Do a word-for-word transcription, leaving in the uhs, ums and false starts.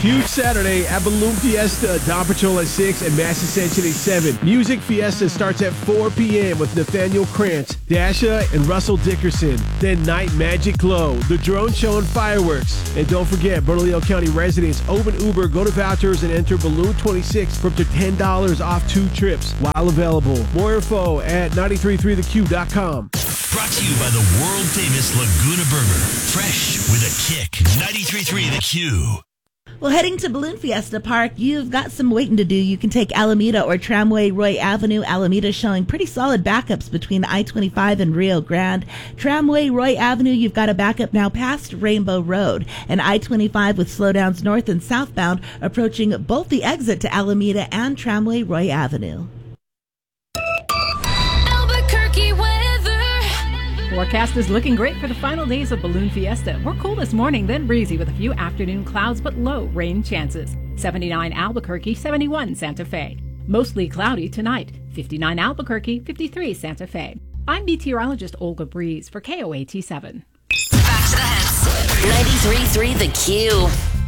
Huge Saturday at Balloon Fiesta. Dawn Patrol at six and Mass Ascension at seven. Music Fiesta starts at four p.m. with Nathaniel Krantz, Dasha, and Russell Dickerson. Then Night Magic Glow, the drone show and fireworks. And don't forget, Bernalillo County residents, open Uber, go to vouchers, and enter Balloon twenty-six for up to ten dollars off two trips while available. More info at nine three three the q dot com. Brought to you by the world-famous Laguna Burger. Fresh with a kick. ninety-three point three The Q. Well, heading to Balloon Fiesta Park, you've got some waiting to do. You can take Alameda or Tramway Roy Avenue. Alameda showing pretty solid backups between I twenty-five and Rio Grande. Tramway Roy Avenue, you've got a backup now past Rainbow Road. And I twenty-five with slowdowns north and southbound approaching both the exit to Alameda and Tramway Roy Avenue. Forecast is looking great for the final days of Balloon Fiesta. We're cool this morning, then breezy with a few afternoon clouds, but low rain chances. seventy-nine Albuquerque, seventy-one Santa Fe. Mostly cloudy tonight. fifty-nine Albuquerque, fifty-three Santa Fe. I'm meteorologist Olga Breeze for K O A T seven. Back to the hits. ninety-three point three The Q.